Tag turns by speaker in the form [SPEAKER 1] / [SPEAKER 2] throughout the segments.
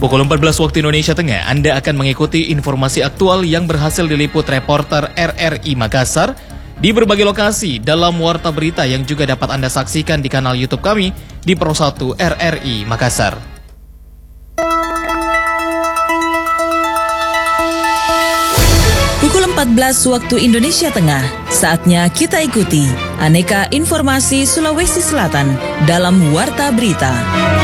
[SPEAKER 1] Pukul 14 waktu Indonesia Tengah, Anda akan mengikuti informasi aktual yang berhasil diliput reporter RRI Makassar di berbagai lokasi dalam Warta Berita yang juga dapat Anda saksikan di kanal YouTube kami di Pro1 RRI Makassar.
[SPEAKER 2] Pukul 14 waktu Indonesia Tengah, saatnya kita ikuti aneka informasi Sulawesi Selatan dalam Warta Berita.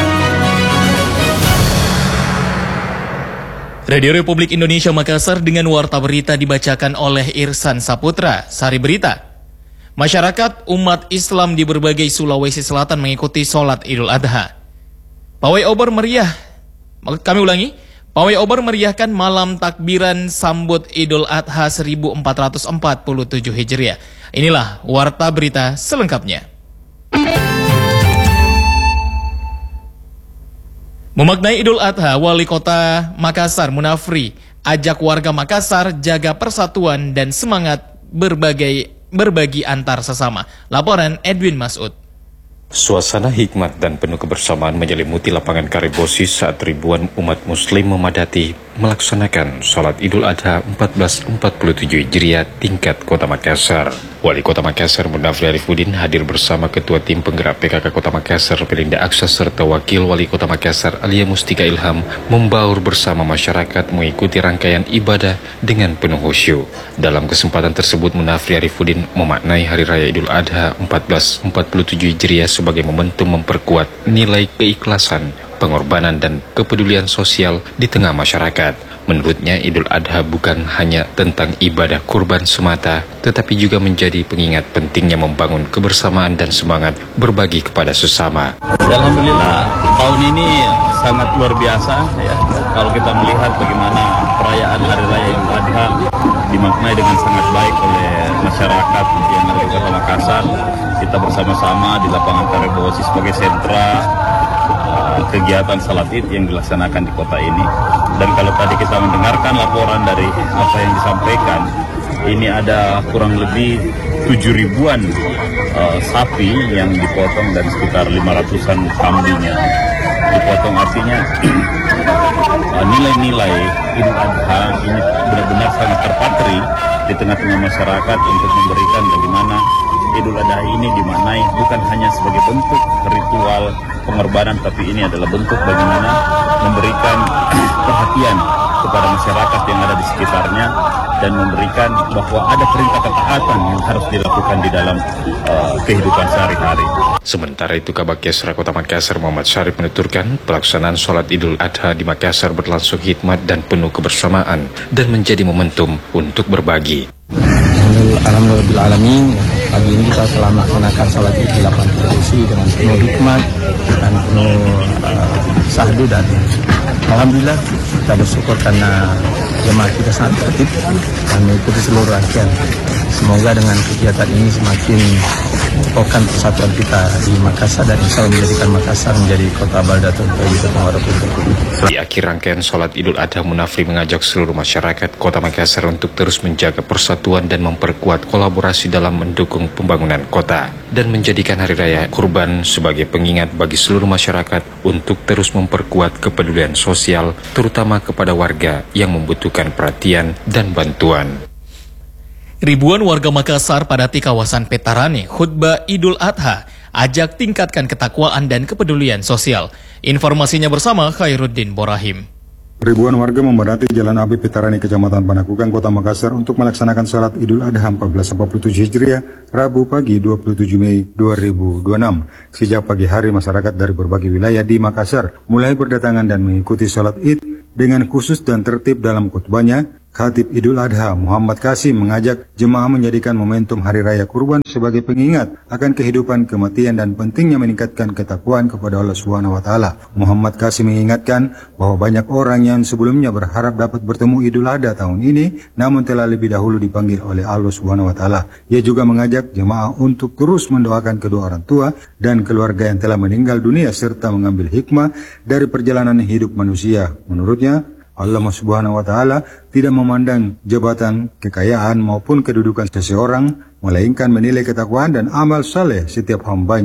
[SPEAKER 1] Radio Republik Indonesia Makassar dengan Warta Berita dibacakan oleh Irsan Saputra. Sari berita. Masyarakat umat Islam di berbagai Sulawesi Selatan mengikuti sholat Idul Adha. Pawai obor meriah. Kami ulangi. Pawai obor meriahkan malam takbiran sambut Idul Adha 1447 Hijriah. Inilah Warta Berita selengkapnya. Memaknai Idul Adha, Wali Kota Makassar Munafri ajak warga Makassar jaga persatuan dan semangat berbagi antar sesama. Laporan Edwin Masud.
[SPEAKER 3] Suasana hikmat dan penuh kebersamaan menyelimuti lapangan Karibosi saat ribuan umat muslim memadati melaksanakan sholat Idul Adha 1447 Hijriah tingkat Kota Makassar. Wali Kota Makassar Munafri Arifudin hadir bersama Ketua Tim Penggerak PKK Kota Makassar Pelinda Aksa serta Wakil Wali Kota Makassar Alia Mustika Ilham membaur bersama masyarakat mengikuti rangkaian ibadah dengan penuh khusyuk. Dalam kesempatan tersebut Munafri Arifudin memaknai Hari Raya Idul Adha 1447 Hijriah sebagai momentum memperkuat nilai keikhlasan, pengorbanan dan kepedulian sosial di tengah masyarakat. Menurutnya Idul Adha bukan hanya tentang ibadah kurban semata, tetapi juga menjadi pengingat pentingnya membangun kebersamaan dan semangat berbagi kepada sesama.
[SPEAKER 4] Alhamdulillah tahun ini sangat luar biasa ya. Kalau kita melihat bagaimana perayaan Hari Raya Idul Adha dimaknai dengan sangat baik oleh masyarakat yang ada di Kota Makassar. Kita bersama-sama di lapangan Karibosi sebagai sentra kegiatan salat Id yang dilaksanakan di kota ini. Dan kalau tadi kita mendengarkan laporan dari apa yang disampaikan, ini ada kurang lebih 7.000-an sapi yang dipotong dan sekitar 500-an kambingnya dipotong. Artinya nilai-nilai Idul Adha ini benar-benar sangat terpatri di tengah-tengah masyarakat untuk memberikan bagaimana Idul Adha ini dimaknai bukan hanya sebagai bentuk ritual pengorbanan, tapi ini adalah bentuk bagaimana memberikan perhatian kepada masyarakat yang ada di sekitarnya dan memberikan bahwa ada perintah ketaatan yang harus dilakukan di dalam kehidupan sehari-hari.
[SPEAKER 3] Sementara itu Kabak Kesra Kota Makassar Muhammad Syarif menuturkan pelaksanaan sholat Idul Adha di Makassar berlangsung hikmat dan penuh kebersamaan dan menjadi momentum untuk berbagi.
[SPEAKER 5] Alhamdulillahirrahmanirrahim. Pagi ini kita telah melaksanakan sholat Id di lapangan Karibosi dengan penuh hikmat dan penuh sahdu, dan alhamdulillah kita bersyukur karena jemaah kita sangat tertib dan mengikuti seluruh rangkaian. Semoga dengan kegiatan ini semakin mengukuhkan persatuan kita di Makassar dan insya Allah menjadikan Makassar menjadi kota baldatun thayyibatun wa rahmatun.
[SPEAKER 3] Di akhir rangkaian sholat Idul Adha, Munafri mengajak seluruh masyarakat Kota Makassar untuk terus menjaga persatuan dan memperkuat kolaborasi dalam mendukung pembangunan kota dan menjadikan Hari Raya Kurban sebagai pengingat bagi seluruh masyarakat untuk terus memperkuat kepedulian sosial, terutama kepada warga yang membutuhkan perhatian dan bantuan.
[SPEAKER 1] Ribuan warga Makassar padati kawasan Petarane, khutbah Idul Adha, ajak tingkatkan ketakwaan dan kepedulian sosial. Informasinya bersama Khairuddin Borahim.
[SPEAKER 6] Ribuan warga memadati Jalan Api Petarane, Kecamatan Panakukang, Kota Makassar untuk melaksanakan salat Idul Adha 1447 Hijriah, Rabu pagi 27 Mei 2026. Sejak pagi hari masyarakat dari berbagai wilayah di Makassar mulai berdatangan dan mengikuti salat Id dengan khusus dan tertib. Dalam khutbahnya, Khatib Idul Adha Muhammad Kasim mengajak jemaah menjadikan momentum Hari Raya Kurban sebagai pengingat akan kehidupan, kematian, dan pentingnya meningkatkan ketakwaan kepada Allah Subhanahu wa Ta'ala. Muhammad Kasim mengingatkan bahwa banyak orang yang sebelumnya berharap dapat bertemu Idul Adha tahun ini, namun telah lebih dahulu dipanggil oleh Allah Subhanahu wa Ta'ala. Ia juga mengajak jemaah untuk terus mendoakan kedua orang tua dan keluarga yang telah meninggal dunia serta mengambil hikmah dari perjalanan hidup manusia. Menurutnya, Allah Subhanahu wa Ta'ala tidak memandang jabatan, kekayaan maupun kedudukan seseorang, melainkan menilai ketakwaan dan amal saleh setiap hambanya.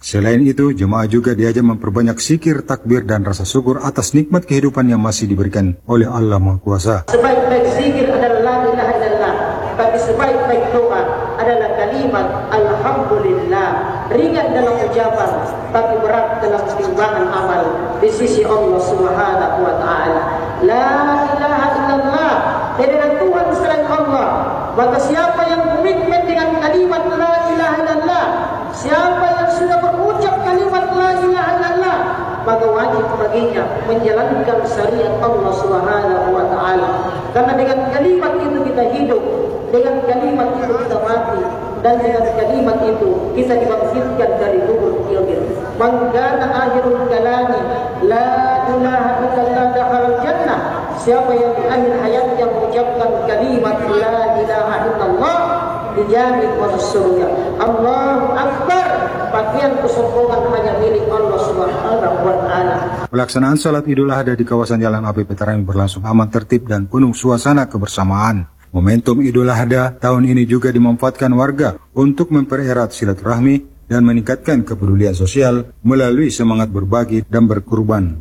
[SPEAKER 6] Selain itu, jemaah juga diajak memperbanyak zikir, takbir, dan rasa syukur atas nikmat kehidupan yang masih diberikan oleh Allah Maha Kuasa.
[SPEAKER 7] Sebaik-baik zikir adalah la ilaha illallah, tapi sebaik-baik doa adalah kalimat alhamdulillah. Ringan dalam ucapan, tapi berat dalam timbangan amal di sisi Allah Subhanahu wa taala. La ilaha illallah, tidak ada Tuhan selain Allah. Maka siapa yang komitmen dengan kalimat la ilaha illallah, siapa yang sudah berucap kalimat la ilaha illallah, maka wajib baginya menjalankan syariat Allah Subhanahu wa taala. Karena dengan kalimat itu kita hidup, dengan kalimat itu kita mati, dan dengan kalimat itu kita dibangkitkan dari kubur ilmu. Man kana akhirul kalami la ilaha illallah dakhala jannah. Siapa yang di akhir hayatnya mengucapkan kalimat la ilaha illallah, dijamin masuk surga. Allahu Akbar. Bagian kesombongan hanya milik Allah Subhanahu wa taala.
[SPEAKER 6] Pelaksanaan salat Idul Adha di kawasan Jalan AP Veteran berlangsung aman, tertib, dan penuh suasana kebersamaan. Momentum Idul Adha tahun ini juga dimanfaatkan warga untuk mempererat silaturahmi dan meningkatkan kepedulian sosial melalui semangat berbagi dan berkurban.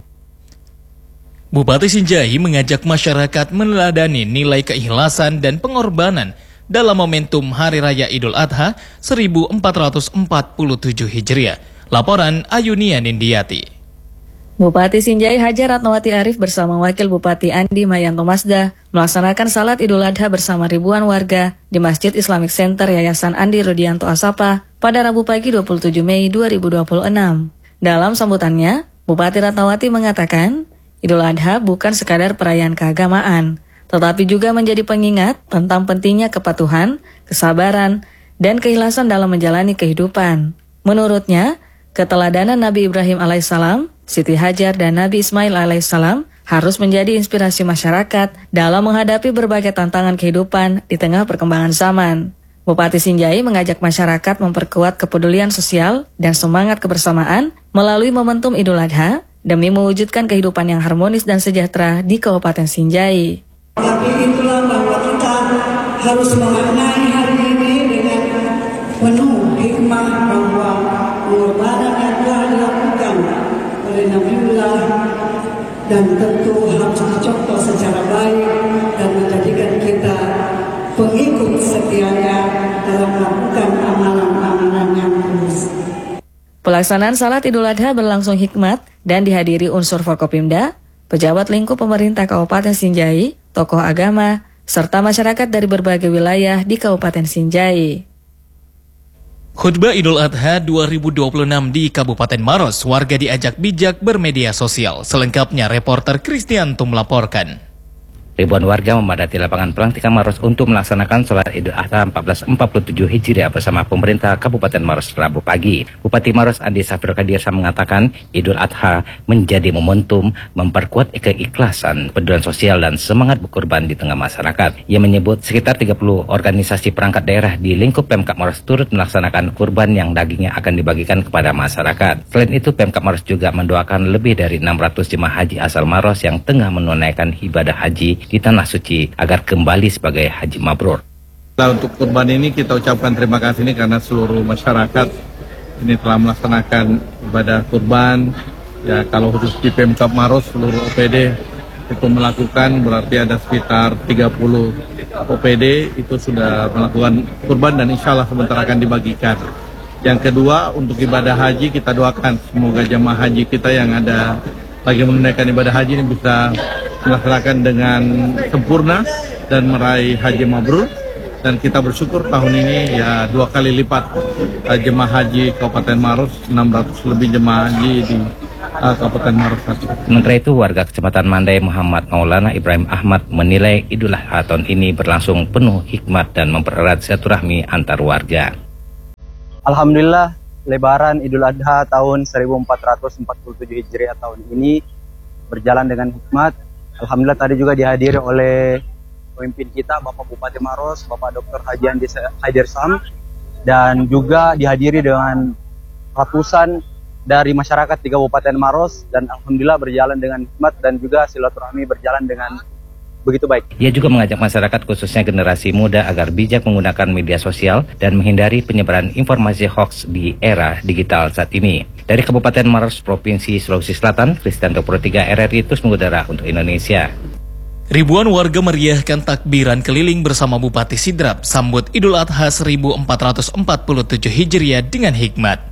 [SPEAKER 1] Bupati Sinjai mengajak masyarakat meneladani nilai keikhlasan dan pengorbanan dalam momentum Hari Raya Idul Adha 1447 Hijriah. Laporan Ayunia Nindiati.
[SPEAKER 8] Bupati Sinjai Haja Ratnawati Arif bersama Wakil Bupati Andi Mayanto Masda melaksanakan salat Idul Adha bersama ribuan warga di Masjid Islamic Center Yayasan Andi Rudianto Asapa pada Rabu pagi 27 Mei 2026. Dalam sambutannya, Bupati Ratnawati mengatakan, Idul Adha bukan sekadar perayaan keagamaan, tetapi juga menjadi pengingat tentang pentingnya kepatuhan, kesabaran, dan keikhlasan dalam menjalani kehidupan. Menurutnya, keteladanan Nabi Ibrahim alaihissalam, Siti Hajar, dan Nabi Ismail alaihissalam harus menjadi inspirasi masyarakat dalam menghadapi berbagai tantangan kehidupan di tengah perkembangan zaman. Bupati Sinjai mengajak masyarakat memperkuat kepedulian sosial dan semangat kebersamaan melalui momentum Idul Adha demi mewujudkan kehidupan yang harmonis dan sejahtera di Kabupaten Sinjai.
[SPEAKER 9] Tapi itulah bahwa kita harus memaknai hari ini dengan penuh hikmah bahwa pengorbanan yang telah dilakukan oleh Nabiullah dan tentu harus dicontoh secara baik dan menjadikan kita pengikut setianya dalam melakukan amalan-amalan yang tulus.
[SPEAKER 8] Pelaksanaan salat Idul Adha berlangsung hikmat dan dihadiri unsur Forkopimda, pejabat lingkup pemerintah Kabupaten Sinjai, tokoh agama, serta masyarakat dari berbagai wilayah di Kabupaten Sinjai.
[SPEAKER 1] Khutbah Idul Adha 2026 di Kabupaten Maros, warga diajak bijak bermedia sosial. Selengkapnya reporter Kristianto melaporkan.
[SPEAKER 10] Ribuan warga memadati lapangan pelantikan Maros untuk melaksanakan sholat Idul Adha 1447 Hijriah bersama pemerintah Kabupaten Maros Rabu pagi. Bupati Maros Andi Safir Kadirsa mengatakan Idul Adha menjadi momentum memperkuat keikhlasan, pedulian sosial, dan semangat berkorban di tengah masyarakat. Ia menyebut sekitar 30 organisasi perangkat daerah di lingkup Pemkab Maros turut melaksanakan kurban yang dagingnya akan dibagikan kepada masyarakat. Selain itu, Pemkab Maros juga mendoakan lebih dari 600 jemaah haji asal Maros yang tengah menunaikan ibadah haji di Tanah Suci agar kembali sebagai haji mabrur.
[SPEAKER 5] Nah, untuk kurban ini kita ucapkan terima kasih ini karena seluruh masyarakat ini telah melaksanakan ibadah kurban. Ya, kalau khusus di Pemkab Maros seluruh OPD itu melakukan, berarti ada sekitar 30 OPD itu sudah melakukan kurban dan insya Allah sebentar akan dibagikan. Yang kedua, untuk ibadah haji kita doakan semoga jemaah haji kita yang ada lagi menunaikan ibadah haji ini bisa melaksanakan dengan sempurna dan meraih haji mabrur. Dan kita bersyukur tahun ini ya 2 kali lipat jemaah haji Kabupaten Maros, 600 lebih jemaah haji di Kabupaten Maros.
[SPEAKER 10] Sementara itu, warga Kecamatan Mandai Muhammad Maulana Ibrahim Ahmad menilai Idul Adha tahun ini berlangsung penuh hikmat dan mempererat silaturahmi antar warga.
[SPEAKER 11] Alhamdulillah, Lebaran Idul Adha tahun 1447 Hijriah tahun ini berjalan dengan hikmat. Alhamdulillah tadi juga dihadiri oleh pemimpin kita, Bapak Bupati Maros, Bapak Dr. Haji Andi Haidersam, dan juga dihadiri dengan ratusan dari masyarakat di Kabupaten Maros, dan alhamdulillah berjalan dengan hikmat dan juga silaturahmi berjalan dengan begitu baik.
[SPEAKER 10] Ia juga mengajak masyarakat khususnya generasi muda agar bijak menggunakan media sosial dan menghindari penyebaran informasi hoax di era digital saat ini. Dari Kabupaten Maros, Provinsi Sulawesi Selatan, Kristianto Pro 3 RRI terus mengudara untuk Indonesia.
[SPEAKER 1] Ribuan warga meriahkan takbiran keliling bersama Bupati Sidrap sambut Idul Adha 1447 Hijriah dengan hikmat.